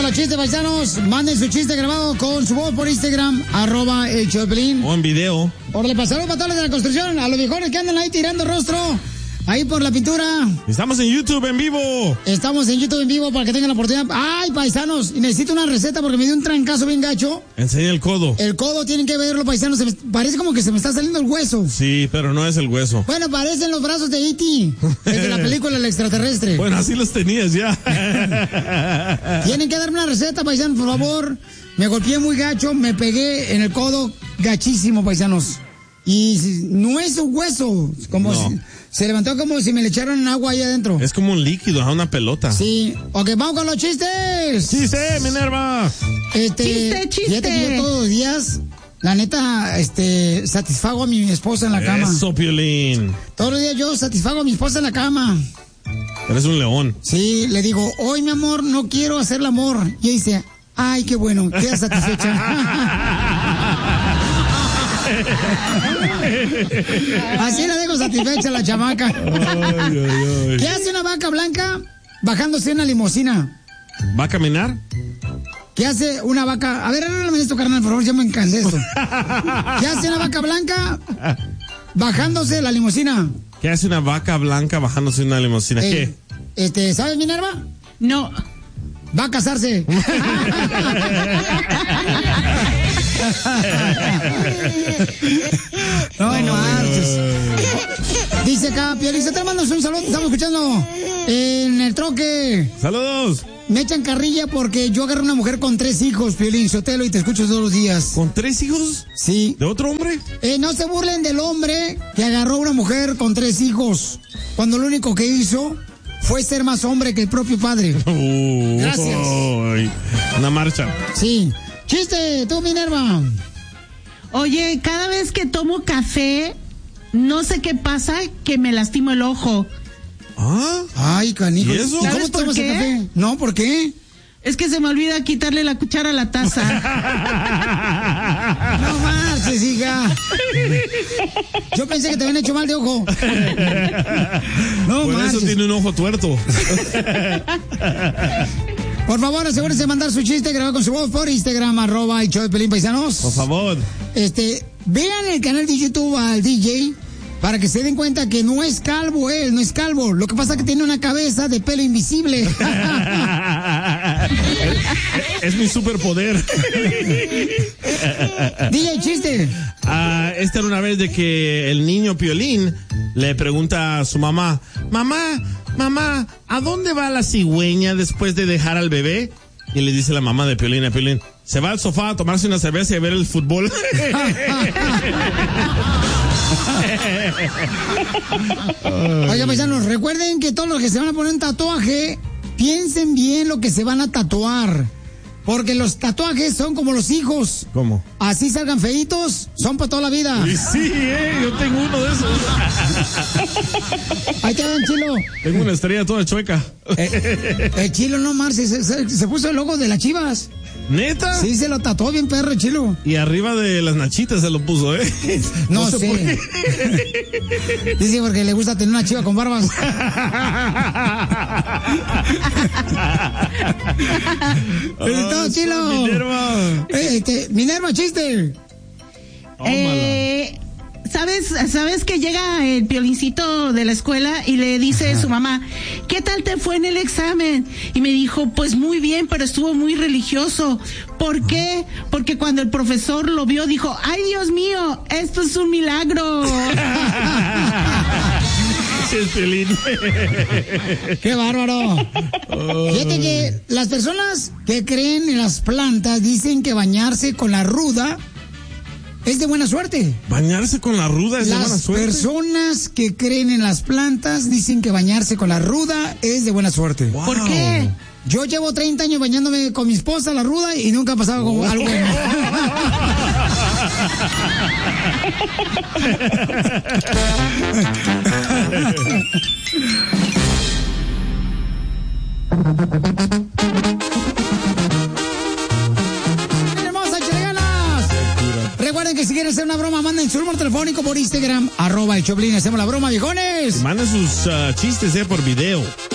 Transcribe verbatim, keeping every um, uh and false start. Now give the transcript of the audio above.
los chistes, paisanos. Manden su chiste grabado con su voz por Instagram, arroba el Choplin. O en video. Por le pasaron patales de la construcción, a los viejones que andan ahí tirando rostro. Ahí por la pintura. Estamos en YouTube en vivo. Estamos en YouTube en vivo para que tengan la oportunidad. Ay, paisanos, necesito una receta porque me dio un trancazo bien gacho. Enseña el codo. El codo, tienen que verlo, paisanos. Se me, parece como que se me está saliendo el hueso. Sí, pero no es el hueso. Bueno, parecen los brazos de E T, el de la película El Extraterrestre. Bueno, así los tenías ya. Tienen que darme una receta, paisanos, por favor. Me golpeé muy gacho, me pegué en el codo gachísimo, paisanos. Y no es un hueso, como no. si... Se levantó como si me le echaran agua ahí adentro. Es como un líquido, a una pelota. Sí. Ok, vamos con los chistes. ¡Chiste, Minerva! Este, chiste, chiste. Fíjate que yo todos los días, la neta, este, satisfago a mi esposa en la cama. Eso, Piolín. Todos los días yo satisfago a mi esposa en la cama. Eres un león. Sí, le digo, hoy mi amor, no quiero hacer el amor. Y ella dice, ay, qué bueno, queda satisfecha. Así la dejo satisfecha la chamaca. Ay, ay, ay. ¿Qué hace una vaca blanca bajándose en una limusina? ¿Va a caminar? ¿Qué hace una vaca? A ver, arréglame esto, carnal, por favor, ya me encandé esto. ¿Qué hace una vaca blanca bajándose de la limusina? ¿Qué hace una vaca blanca bajándose de una limusina? Eh, ¿Qué? Este, ¿sabes, Minerva? No. Va a casarse. No, bueno, marches. Dice acá, Piolín, te mandas un saludo, te estamos escuchando en el troque. ¡Saludos! Me echan carrilla porque yo agarré una mujer con tres hijos, Piolín Sotelo, y te escucho todos los días. ¿Con tres hijos? Sí. ¿De otro hombre? Eh, no se burlen del hombre que agarró una mujer con tres hijos, cuando lo único que hizo fue ser más hombre que el propio padre. Uh, Gracias. Uy, una marcha. Sí. Chiste, tú, Minerva. Oye, cada vez que tomo café, no sé qué pasa, que me lastimo el ojo. ¿Ah? Ay, canijo. ¿Y eso? ¿Cómo ¿Sabes por tomas el qué? café? No, ¿por qué? Es que se me olvida quitarle la cuchara a la taza. No marches, hija. Yo pensé que te habían hecho mal de ojo. No Por marches. eso tiene un ojo tuerto. Por favor, asegúrense de mandar su chiste grabado con su voz por Instagram, arroba el show de Pelín Paisanos. Por favor. Este, vean el canal de YouTube al D J para que se den cuenta que no es calvo él, no es calvo. Lo que pasa es que tiene una cabeza de pelo invisible. Es mi superpoder. D J, chiste. Ah, esta era una vez de que el niño Piolín le pregunta a su mamá, mamá, mamá, ¿a dónde va la cigüeña después de dejar al bebé? Y le dice la mamá de Piolín a Piolín, se va al sofá a tomarse una cerveza y a ver el fútbol. Oiga, paisanos, recuerden que todos los que se van a poner un tatuaje, piensen bien lo que se van a tatuar. Porque los tatuajes son como los hijos. ¿Cómo? Así salgan feitos, son para toda la vida. Y sí, eh, yo tengo uno de esos. Ahí te ven, Chilo. Tengo una estrella toda chueca. Eh, el Chilo no, Marce, se, se, se puso el logo de las Chivas. ¿Neta? Sí, se lo tatuó bien perro el Chilo. Y arriba de las nachitas se lo puso, ¿eh? No, sé sé. por qué. Dice porque le gusta tener una chiva con barbas. Felicitados, Chilo. Minerva. Eh, este, Minerva, chiste. Eh, ¿Sabes, sabes que llega el Piolincito de la escuela y le dice a su mamá, ¿qué tal te fue en el examen? Y me dijo, pues muy bien, pero estuvo muy religioso. ¿Por qué? Porque cuando el profesor lo vio dijo, ¡ay, Dios mío! ¡Esto es un milagro! Sí, es Piolín. ¡Qué bárbaro! Fíjate que las personas que creen en las plantas dicen que bañarse con la ruda es de buena suerte. Bañarse con la ruda es Las de buena suerte. personas que creen en las plantas dicen que bañarse con la ruda es de buena suerte. Wow. ¿Por qué? Yo llevo treinta años bañándome con mi esposa, la ruda, y nunca ha pasado como Oh. algo bueno. ¡Hermosa, échale ganas! Recuerden que si quieren hacer una broma, manden su número telefónico por Instagram, arroba el Choplin. Hacemos la broma, viejones. Manden sus uh, chistes, eh, por video.